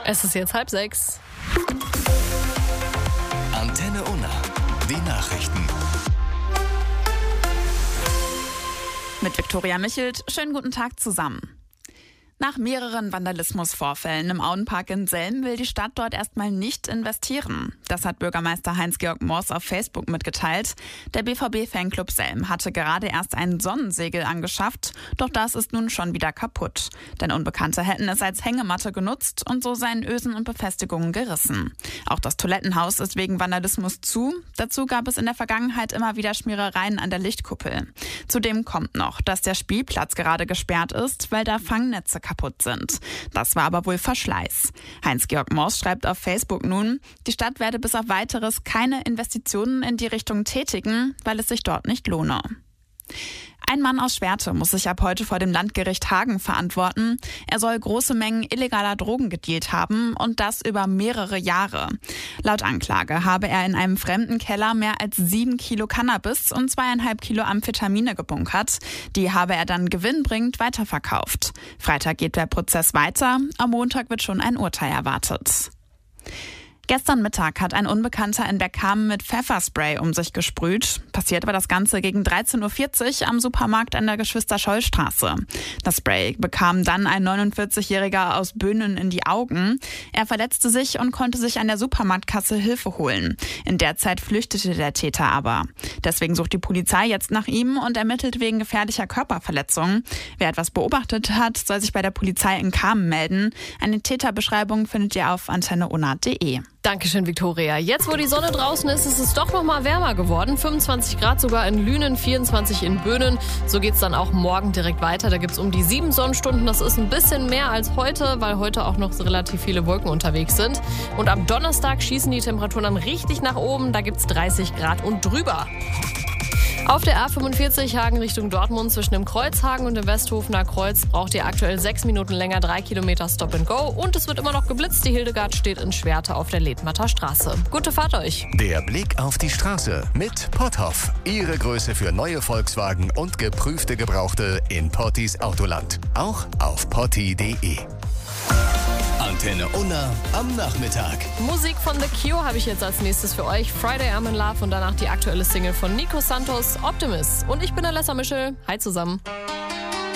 Es ist jetzt 5:30. Antenne Unna, die Nachrichten. Mit Viktoria Michelt, schönen guten Tag zusammen. Nach mehreren Vandalismusvorfällen im Auenpark in Selm will die Stadt dort erstmal nicht investieren. Das hat Bürgermeister Heinz-Georg Moors auf Facebook mitgeteilt. Der BVB-Fanclub Selm hatte gerade erst ein Sonnensegel angeschafft, doch das ist nun schon wieder kaputt. Denn Unbekannte hätten es als Hängematte genutzt und so seien Ösen und Befestigungen gerissen. Auch das Toilettenhaus ist wegen Vandalismus zu. Dazu gab es in der Vergangenheit immer wieder Schmierereien an der Lichtkuppel. Zudem kommt noch, dass der Spielplatz gerade gesperrt ist, weil da Fangnetze kaputt sind. Das war aber wohl Verschleiß. Heinz-Georg Moors schreibt auf Facebook nun, die Stadt werde bis auf Weiteres keine Investitionen in die Richtung tätigen, weil es sich dort nicht lohne. Ein Mann aus Schwerte muss sich ab heute vor dem Landgericht Hagen verantworten. Er soll große Mengen illegaler Drogen gedealt haben und das über mehrere Jahre. Laut Anklage habe er in einem fremden Keller mehr als 7 Kilo Cannabis und 2,5 Kilo Amphetamine gebunkert. Die habe er dann gewinnbringend weiterverkauft. Freitag geht der Prozess weiter. Am Montag wird schon ein Urteil erwartet. Gestern Mittag hat ein Unbekannter in Bergkamen mit Pfefferspray um sich gesprüht. Passiert war das Ganze gegen 13.40 Uhr am Supermarkt an der Geschwister-Scholl-Straße. Das Spray bekam dann ein 49-Jähriger aus Böhnen in die Augen. Er verletzte sich und konnte sich an der Supermarktkasse Hilfe holen. In der Zeit flüchtete der Täter aber. Deswegen sucht die Polizei jetzt nach ihm und ermittelt wegen gefährlicher Körperverletzung. Wer etwas beobachtet hat, soll sich bei der Polizei in Kamen melden. Eine Täterbeschreibung findet ihr auf antenneunna.de. Dankeschön, Viktoria. Jetzt, wo die Sonne draußen ist, ist es doch noch mal wärmer geworden. 25 Grad sogar in Lünen, 24 in Böhnen. So geht's dann auch morgen direkt weiter. Da gibt's um die 7 Sonnenstunden. Das ist ein bisschen mehr als heute, weil heute auch noch relativ viele Wolken unterwegs sind. Und am Donnerstag schießen die Temperaturen dann richtig nach oben. Da gibt's 30 Grad und drüber. Auf der A45 Hagen Richtung Dortmund zwischen dem Kreuzhagen und dem Westhofener Kreuz braucht ihr aktuell 6 Minuten länger, 3 Kilometer Stop and Go. Und es wird immer noch geblitzt. Die Hildegard steht in Schwerte auf der Ledmatter Straße. Gute Fahrt euch. Der Blick auf die Straße mit Potthoff. Ihre Größe für neue Volkswagen und geprüfte Gebrauchte in Pottis Autoland. Auch auf potti.de. Antenne Unna am Nachmittag. Musik von The Cure habe ich jetzt als nächstes für euch. Friday I'm in Love und danach die aktuelle Single von Nico Santos, Optimist. Und ich bin Alessa Mischel. Hi zusammen.